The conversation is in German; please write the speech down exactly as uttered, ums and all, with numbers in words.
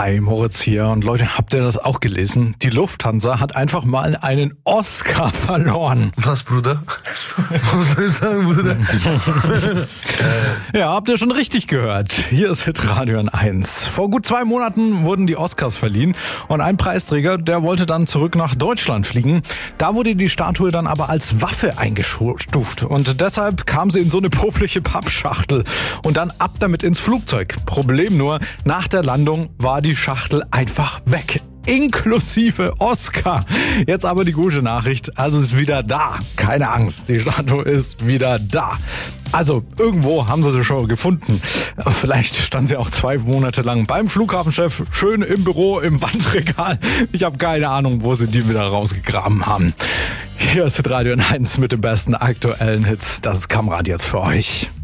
Hi, Moritz hier. Und Leute, habt ihr das auch gelesen? Die Lufthansa hat einfach mal einen Oscar verloren. Was, Bruder? Was soll ich sagen, Bruder? Ja, habt ihr schon richtig gehört. Hier ist Hitradio N eins. Vor gut zwei Monaten wurden die Oscars verliehen und ein Preisträger, der wollte dann zurück nach Deutschland fliegen. Da wurde die Statue dann aber als Waffe eingestuft und deshalb kam sie in so eine popliche Pappschachtel und dann ab damit ins Flugzeug. Problem nur, nach der Landung war die Schachtel einfach weg. Inklusive Oscar. Jetzt aber die gute Nachricht, also ist wieder da. Keine Angst, die Statue ist wieder da. Also irgendwo haben sie sie schon gefunden. Vielleicht stand sie auch zwei Monate lang beim Flughafenchef, schön im Büro, im Wandregal. Ich habe keine Ahnung, wo sie die wieder rausgegraben haben. Hier ist Radio N eins mit den besten aktuellen Hits. Das ist Kamrad jetzt für euch.